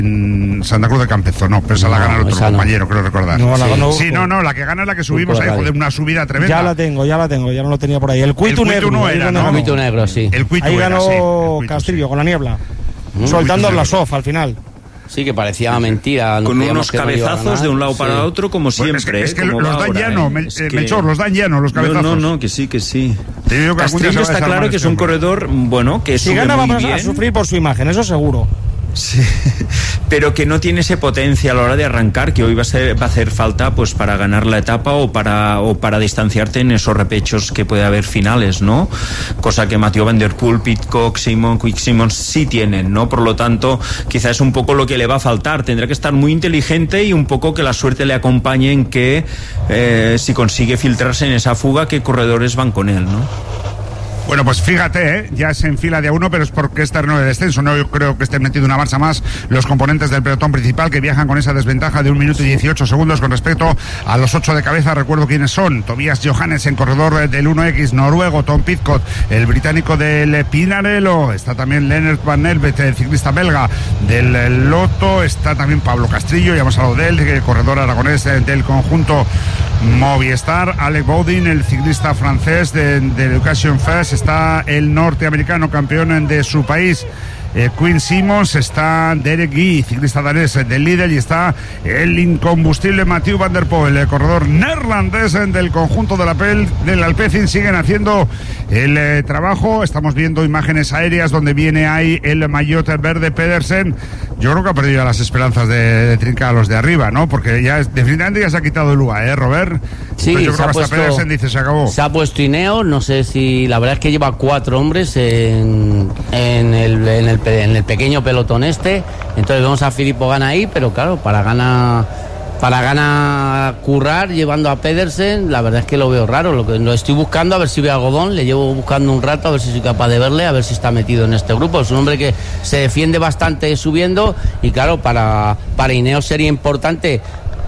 en Santa Cruz de Campezo, no, pero esa la gana el otro compañero, creo recordar. No, la que gana es la que subimos ahí, joder, una subida tremenda. Ya la tengo, ya no lo tenía por ahí. El Cuitu Negro. No era, ¿no? El Cuitu Negro, sí. El Cuitu ahí ganó sí, Castillo, con la niebla. Soltando el Blasov al final. Sí, que parecía mentira. No, con unos cabezazos de un lado para otro, como siempre. Es que los dan llano, Melchor, los dan llano, los cabezazos. No, que sí. Castillo está claro que es un corredor, bueno, que si gana vamos a sufrir por su imagen, eso seguro. Sí, pero que no tiene ese potencia a la hora de arrancar, que hoy va a hacer falta pues para ganar la etapa o para distanciarte en esos repechos que puede haber finales, ¿no? Cosa que Mathieu Van Der Poel, Pidcock, Quick Simons sí tienen, ¿no? Por lo tanto, quizás es un poco lo que le va a faltar. Tendrá que estar muy inteligente y un poco que la suerte le acompañe en que si consigue filtrarse en esa fuga, qué corredores van con él, ¿no? Bueno, pues fíjate, ya se enfila de a uno, pero es porque es terreno de descenso. No, yo creo que estén metido una marcha más los componentes del pelotón principal, que viajan con esa desventaja de 1 minuto y 18 segundos con respecto a los 8 de cabeza. Recuerdo quiénes son: Tobias Johannessen, corredor del 1X noruego; Tom Pidcock, el británico del Pinarello; está también Lennart Van Nelvet, el ciclista belga del Lotto; está también Pablo Castrillo, ya hemos hablado de él, el corredor aragonés del conjunto Movistar; Alec Baudin, el ciclista francés de Education First; está el norteamericano campeón de su país, Quinn Simons; está Derek Guy, ciclista danés del Lidl; y está el incombustible Mathieu Van Der Poel, el corredor neerlandés del conjunto del Alpecin. Siguen haciendo el trabajo. Estamos viendo imágenes aéreas donde viene ahí el maillot verde Pedersen. Yo creo que ha perdido ya las esperanzas de trincar a los de arriba, ¿no? Porque ya definitivamente ya se ha quitado el UAE, Robert. Sí, yo creo que hasta Pedersen dice se acabó. Se ha puesto Ineos, no sé si la verdad es que lleva 4 hombres en el pequeño pelotón este. Entonces vemos a Filippo Ganna ahí, pero claro, para Ganna currar llevando a Pedersen, la verdad es que lo veo raro. Lo estoy buscando, a ver si veo a Godón, le llevo buscando un rato, a ver si soy capaz de verle, a ver si está metido en este grupo. Es un hombre que se defiende bastante subiendo, y claro, para Ineos sería importante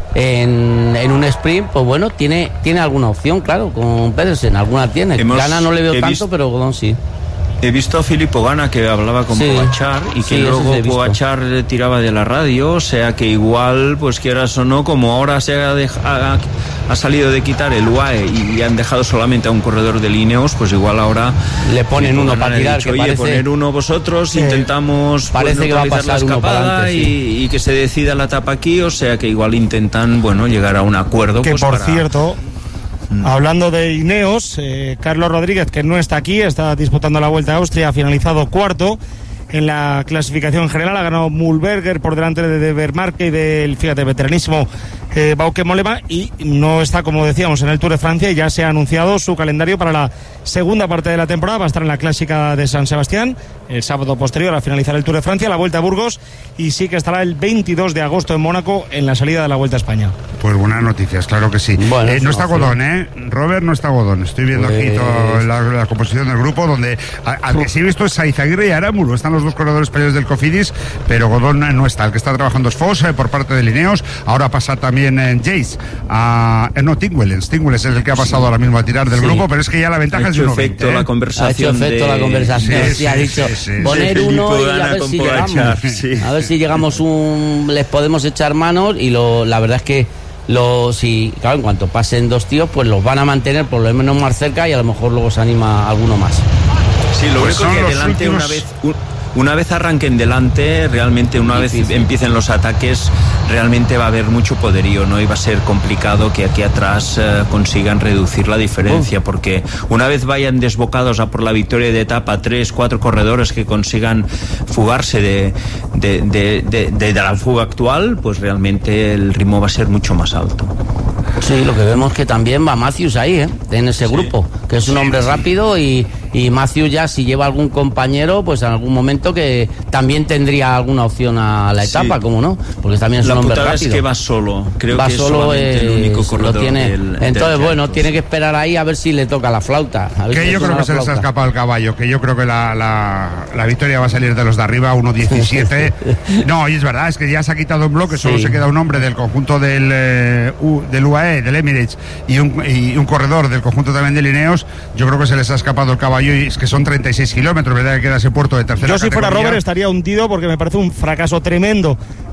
en un sprint, pues bueno, tiene alguna opción, claro, con Pedersen, alguna tiene. Ganna no le veo tanto, pero Godón sí. He visto a Filippo Ganna que hablaba con Pogačar y que luego Pogačar tiraba de la radio, o sea que igual, pues quieras o no, como ahora ha salido de quitar el UAE y han dejado solamente a un corredor de Ineos, pues igual ahora le ponen uno para tirar, dicho, oye, poner uno vosotros, intentamos parece que va a pasar la escapada y que se decida la etapa aquí, o sea que igual intentan, bueno, llegar a un acuerdo. Que pues por cierto, hablando de Ineos, Carlos Rodríguez, que no está aquí, está disputando la Vuelta a Austria, ha finalizado cuarto en la clasificación general, ha ganado Mühlberger por delante de Vermarque y del, fíjate, veteranísimo Bauke Mollema, y no está, como decíamos, en el Tour de Francia, y ya se ha anunciado su calendario para la segunda parte de la temporada. Va a estar en la Clásica de San Sebastián el sábado posterior a finalizar el Tour de Francia, la Vuelta a Burgos, y sí que estará el 22 de agosto en Mónaco en la salida de la Vuelta a España. Pues buenas noticias, claro que sí. Bueno, no está Godón, Robert, no está Godón. Estoy viendo aquí toda la composición del grupo, donde al que sí he visto es Saizaguirre y Aramuro. Están los dos corredores españoles del Cofidis, pero Godón no está. El que está trabajando es Foss por parte de Ineos. Ahora pasa también Jace Tingwellens es el que ha pasado ahora mismo a tirar del grupo, pero es que ya la ventaja es de 1.20. La conversación la conversación. Sí, ha dicho poner uno y a ver si llegamos. A ver si llegamos les podemos echar manos, y la verdad es que claro, en cuanto pasen 2 tíos, pues los van a mantener por lo menos más cerca, y a lo mejor luego se anima alguno más. Sí, lo único que adelante una vez arranquen delante, realmente una vez empiecen los ataques, realmente va a haber mucho poderío, ¿no? Y va a ser complicado que aquí atrás consigan reducir la diferencia, porque una vez vayan desbocados a por la victoria de etapa 3-4 corredores que consigan fugarse de la fuga actual, pues realmente el ritmo va a ser mucho más alto. Sí, lo que vemos es que también va Matthews ahí, en ese grupo, que es un hombre rápido, y Matthews ya, si lleva algún compañero, pues en algún momento que también tendría alguna opción a la etapa, como no, porque también es un hombre rápido. La putada es que va solo, creo va que solo, es solamente el único corredor entonces bueno, tiene que esperar ahí a ver si le toca la flauta. Que yo creo que se les ha escapado el caballo, que yo creo que la victoria va a salir de los de arriba, 1.17. No, y es verdad, es que ya se ha quitado un bloque, solo se queda un hombre del conjunto del UAE, del Emirates, y un corredor del conjunto también de Ineos. Yo creo que se les ha escapado el caballo caballo y es que son 36 kilómetros, ¿verdad? Que queda ese puerto de tercera Yo si fuera categoría. Robert estaría hundido porque me parece un fracaso tremendo